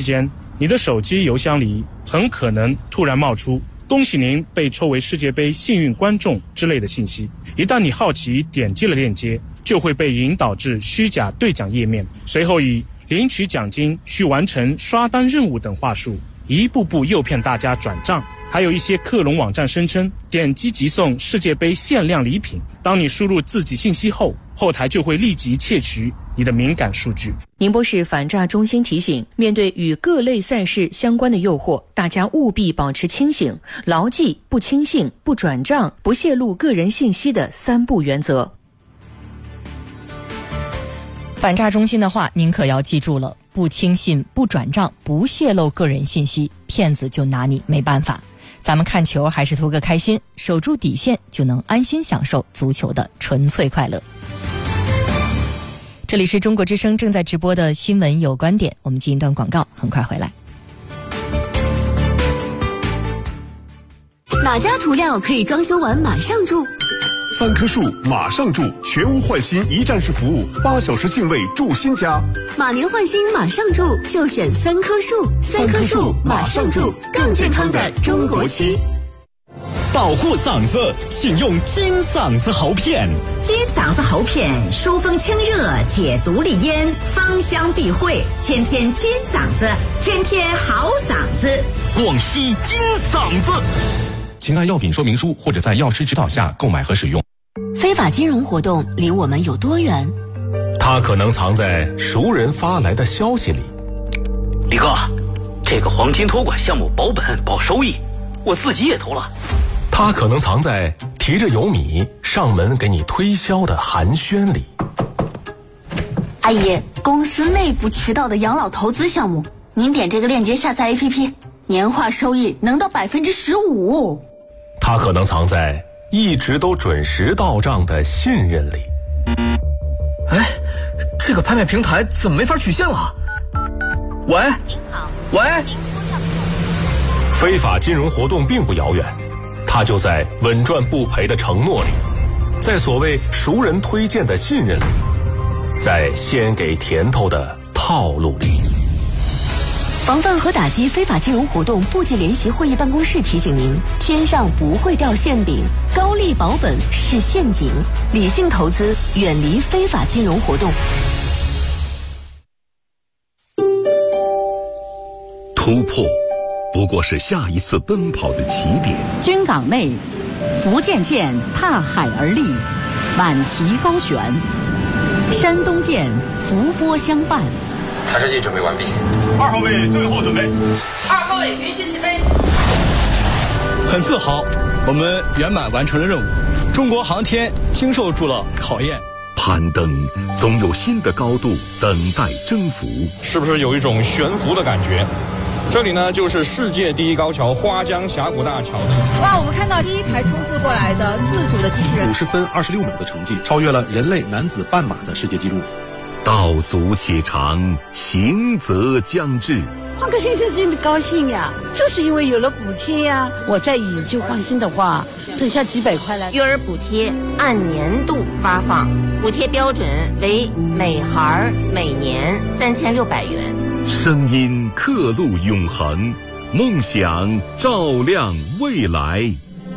间，你的手机邮箱里很可能突然冒出恭喜您被抽为世界杯幸运观众之类的信息。一旦你好奇点击了链接，就会被引导至虚假兑奖页面，随后以领取奖金、需完成刷单任务等话术，一步步诱骗大家转账。还有一些克隆网站声称点击即送世界杯限量礼品，当你输入自己信息后，后台就会立即窃取你的敏感数据。 宁波市反诈中心提醒，面对与各类赛事相关的诱惑，大家务必保持清醒，牢记不轻信、不转账、不泄露个人信息的3不原则。反诈中心的话您可要记住了，不轻信、不转账、不泄露个人信息，骗子就拿你没办法。咱们看球还是图个开心，守住底线就能安心享受足球的纯粹快乐。这里是中国之声正在直播的新闻有观点，我们进一段广告，很快回来。 哪家涂料可以装修完马上住 ？3棵树马上住，全屋换新一站式服务，8小时净位住新家。 马年换新马上住，就选3棵树。3棵树马上住，更健康的中国区。 保护嗓子，请用金嗓子喉片。 金嗓子喉片，疏风清热，解毒利咽，芳香避秽，天天金嗓子，天天好嗓子。 广西金嗓子。请按药品说明书或者在药师指导下购买和使用。 非法金融活动离我们有多远？ 它可能藏在熟人发来的消息里。 李哥，这个黄金托管项目保本保收益，我自己也投了。 它可能藏在提着油米上门给你推销的寒暄里。 阿姨，公司内部渠道的养老投资项目，您点这个链接下载 APP， 年化收益能到15%。 它可能藏在一直都准时到账的信任里。 哎，这个拍卖平台怎么没法取现了？喂，您好，喂。 非法金融活动并不遥远，它就在稳赚不赔的承诺里，在所谓熟人推荐的信任里，在先给甜头的套路里。 防范和打击非法金融活动部级联席会议办公室提醒您：天上不会掉馅饼，高利保本是陷阱，理性投资，远离非法金融活动。 突破不过是下一次奔跑的起点。 军港内，福建舰踏海而立，满旗高悬；山东舰伏波相伴。 探视器准备完毕 ，2号位最后准备 ，2号位允许起飞。 很自豪，我们圆满完成了任务，中国航天经受住了考验。 攀登总有新的高度等待征服， 是不是有一种悬浮的感觉？这里呢，就是世界第一高桥花江峡谷大桥的。 哇，我们看到第一台冲刺过来的自主的机器人 ，50分26秒的成绩，超越了人类男子半马的世界纪录。 道阻且长，行则将至。 换个先生真的高兴呀，就是因为有了补贴呀。我再以旧换新的话，剩下几百块了。 育儿补贴按年度发放，补贴标准为每孩每年3600元。 声音刻录永恒，梦想照亮未来。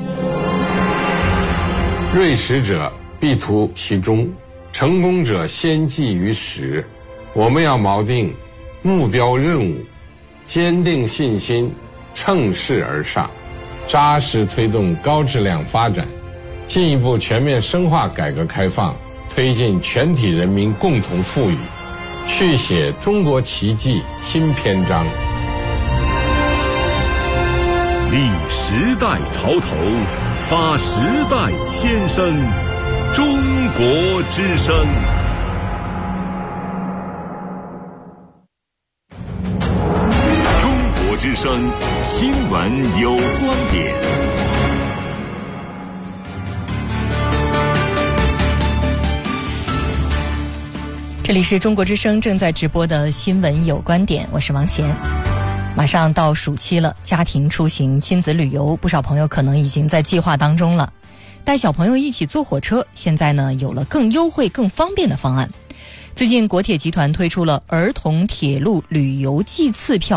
锐识者必图其中，成功者先记于始。我们要锚定目标任务，坚定信心，乘势而上，扎实推动高质量发展，进一步全面深化改革开放，推进全体人民共同富裕，续写中国奇迹新篇章。 立时代潮头，发时代先声，中国之声。中国之声新闻有观点。 这里是中国之声正在直播的新闻有观点，我是王贤。马上到暑期了，家庭出行、亲子旅游，不少朋友可能已经在计划当中了。带小朋友一起坐火车，现在呢有了更优惠、更方便的方案。最近国铁集团推出了儿童铁路旅游季次票